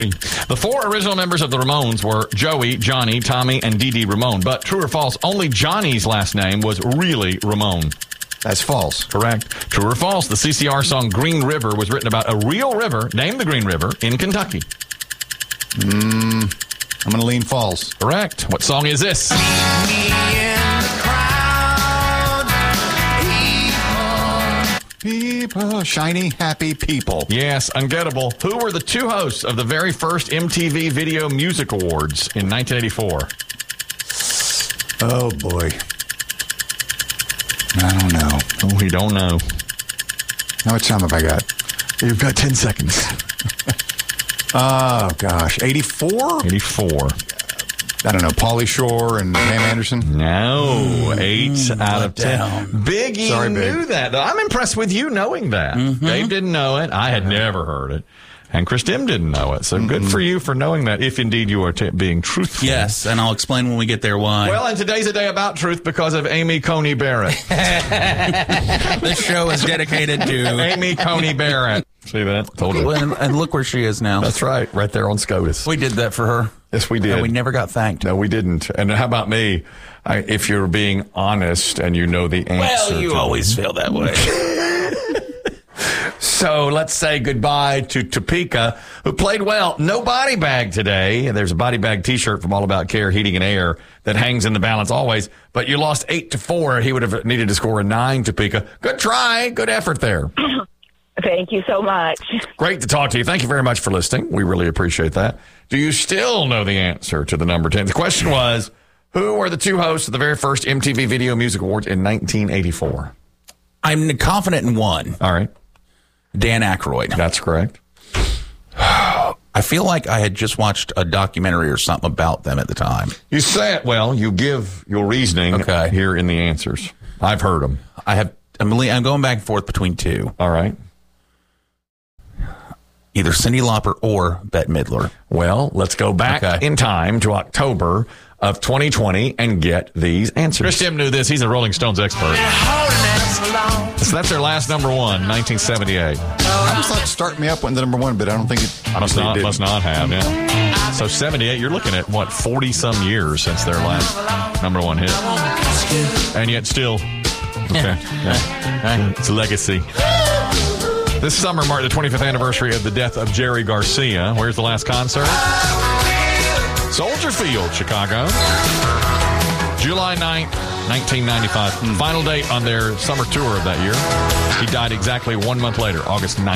The four original members of the Ramones were Joey, Johnny, Tommy, and Dee Dee Ramone. But true or false, only Johnny's last name was really Ramone. That's false. Correct. True or false, the CCR song Green River was written about a real river named the Green River in Kentucky. I'm going to lean false. Correct. What song is this? People, shiny, happy people. Yes, ungettable. Who were the two hosts of the very first MTV Video Music Awards in 1984? Oh, boy. I don't know. Oh, we don't know. How much time have I got? You've got 10 seconds. Oh, gosh. 84? 84. I don't know. Pauly Shore and Pam Anderson? No. 8 out of 10. down. Biggie Sorry, knew Big. that, though. I'm impressed with you knowing that. Dave didn't know it. I had never heard it. And Chris Tim didn't know it. So good for you for knowing that, if indeed you are being truthful. Yes, and I'll explain when we get there why. Well, and today's a day about truth because of Amy Coney Barrett. This show is dedicated to Amy Coney Barrett. See that? Told you. and look where she is now. That's right. Right there on SCOTUS. We did that for her. Yes, we did. And we never got thanked. No, we didn't. And how about me? If you're being honest and you know the answer. Well, you always feel that way. So let's say goodbye to Topeka, who played well. No body bag today. There's a body bag T-shirt from All About Care Heating and Air that hangs in the balance always. But you lost 8-4. He would have needed to score a 9, Topeka. Good try. Good effort there. Thank you so much. Great to talk to you. Thank you very much for listening. We really appreciate that. Do you still know the answer to the number 10? The question was, who were the two hosts of the very first MTV Video Music Awards in 1984? I'm confident in one. All right. Dan Aykroyd. That's correct. I feel like I had just watched a documentary or something about them at the time. You say it well. You give your reasoning here in the answers. I've heard them. I'm going back and forth between two. All right. Either Cyndi Lauper or Bette Midler. Well, let's go back in time to October of 2020 and get these answers. Chris Tim knew this. He's a Rolling Stones expert. So that's their last number one, 1978. I just thought Start Me Up went to number one, but I don't think it Must not have, yeah. So 78, you're looking at, 40-some years since their last number one hit. And yet still, it's a legacy. This summer marked the 25th anniversary of the death of Jerry Garcia. Where's the last concert? Soldier Field, Chicago. July 9th, 1995. Final date on their summer tour of that year. He died exactly 1 month later, August 9th.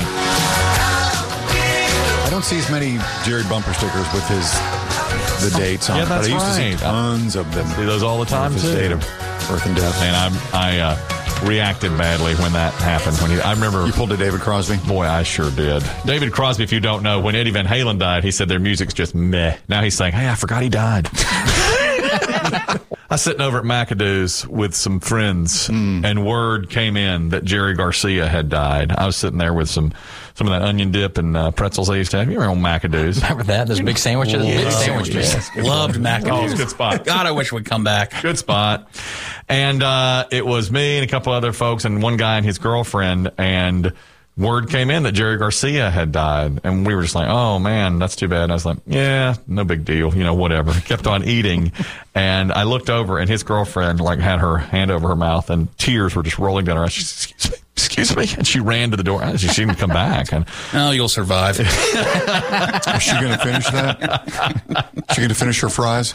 I don't see as many Jerry bumper stickers with the dates on it. That's but I used to see right. tons of them. See those all the time, His too. date of birth and death. And I reacted badly when that happened. I remember... You pulled a David Crosby? Boy, I sure did. David Crosby, if you don't know, when Eddie Van Halen died, he said their music's just meh. Now he's saying, hey, I forgot he died. I was sitting over at McAdoo's with some friends, and word came in that Jerry Garcia had died. I was sitting there with some of that onion dip and pretzels I used to have. You remember on McAdoo's? Remember that? Those big sandwiches? Big sandwiches. Yes. Loved McAdoo's. Oh, it's a good spot. God, I wish we'd come back. Good spot. And it was me and a couple other folks and one guy and his girlfriend, and word came in that Jerry Garcia had died. And we were just like, oh, man, that's too bad. And I was like, yeah, no big deal. Whatever. Kept on eating. And I looked over, and his girlfriend had her hand over her mouth, and tears were just rolling down her eyes. She said, excuse me. And she ran to the door. She didn't come back. And Oh, you'll survive. Is she going to finish that? Is she going to finish her fries?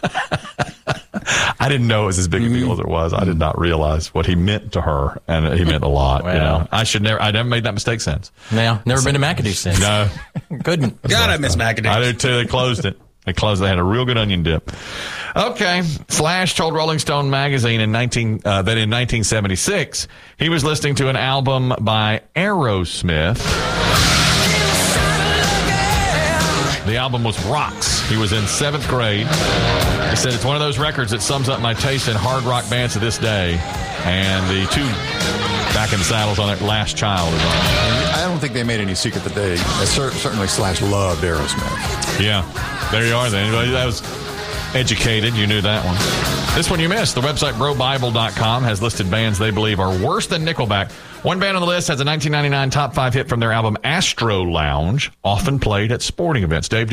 I didn't know it was as big a deal as it was. I did not realize what he meant to her, and he meant a lot. Wow. I never made that mistake since. No, never been to McAdoo since. No, Couldn't. God, I miss McAdoo's. I did too. They closed it. They had a real good onion dip. Okay, Slash told Rolling Stone magazine that in 1976 he was listening to an album by Aerosmith. The album was Rocks. He was in 7th grade. He said, it's one of those records that sums up my taste in hard rock bands to this day. And the two back in the saddles on it, Last Child is on it. I don't think they made any secret that they certainly Slash loved Aerosmith. Yeah, there you are then. Anybody that was educated, you knew that one. This one you missed. The website brobible.com has listed bands they believe are worse than Nickelback. One band on the list has a 1999 top 5 hit from their album Astro Lounge, often played at sporting events. Dave,